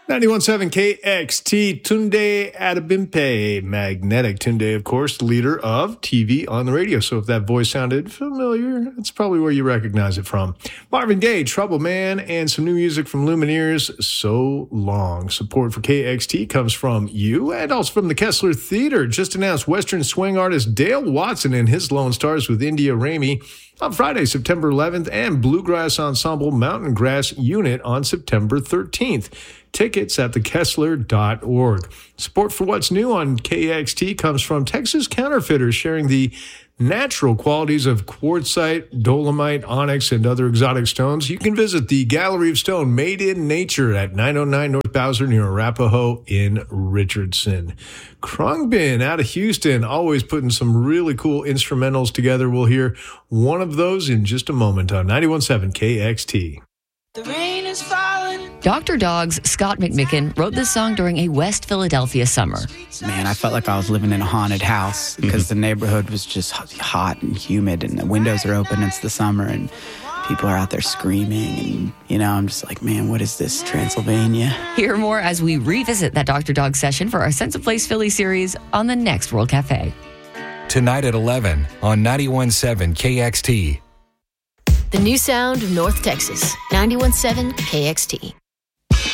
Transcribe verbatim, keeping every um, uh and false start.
ninety-one point seven K X T, Tunde Adebimpe, Magnetic Tunde, of course, leader of T V on the radio. So if that voice sounded familiar, that's probably where you recognize it from. Marvin Gaye, Trouble Man, and some new music from Lumineers, So Long. Support for K X T comes from you and also from the Kessler Theater. Just announced Western swing artist Dale Watson and his Lone Stars with India Ramey on Friday, September eleventh, and Bluegrass Ensemble Mountain Grass Unit on September thirteenth. Tickets at the kessler dot org. Support for what's new on K X T comes from Texas Counterfeiters, sharing the natural qualities of quartzite, dolomite, onyx, and other exotic stones. You can visit the Gallery of Stone Made in Nature at nine oh nine North Bowser near Arapahoe in Richardson. Krungbin out of Houston, always putting some really cool instrumentals together. We'll hear one of those in just a moment on ninety-one point seven K X T. The rain is falling. Doctor Dog's Scott McMicken wrote this song during a West Philadelphia summer. Man, I felt like I was living in a haunted house because the neighborhood was just hot and humid and the windows are open. It's the summer and people are out there screaming. And, you know, I'm just like, man, what is this, Transylvania? Hear more as we revisit that Doctor Dog session for our Sense of Place Philly series on the next World Cafe. Tonight at eleven on ninety-one point seven K X T. The new sound of North Texas, ninety-one point seven K X T.